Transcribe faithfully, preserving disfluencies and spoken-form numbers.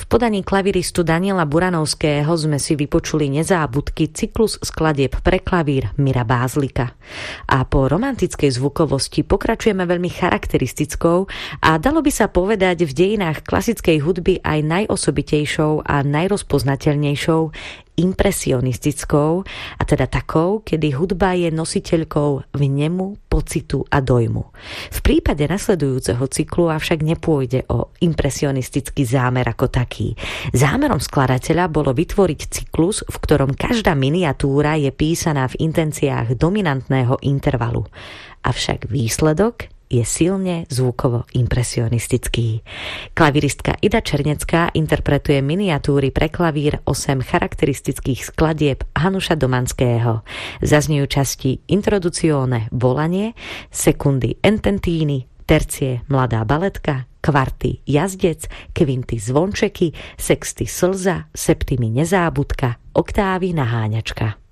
podaní klaviristu Daniela Buranovského sme si vypočuli Nezábudky, cyklus skladieb pre klavír Mira Bázlika. A po romantickej zvukovosti pokračujeme veľmi charakteristickou a dalo by sa povedať v dejinách klasickej hudby aj najosobitejšou a najrozpoznateľnejšou impresionistickou, a teda takou, kedy hudba je nositeľkou vnemu, pocitu a dojmu. V prípade nasledujúceho cyklu avšak nepôjde o impresionistický zámer ako taký. Zámerom skladateľa bolo vytvoriť cyklus, v ktorom každá miniatúra je písaná v intenciách dominantného intervalu. Avšak výsledok je silne zvukovo impresionistický. Klaviristka Ida Černecká interpretuje miniatúry pre klavír osem charakteristických skladieb Hanuša Domanského. Zaznejú časti Introduzione Volanie, sekundy Ententíny, tercie Mladá baletka, kvarty Jazdec, kvinty Zvončeky, sexty Slza, septimy Nezábudka, oktávy Naháňačka.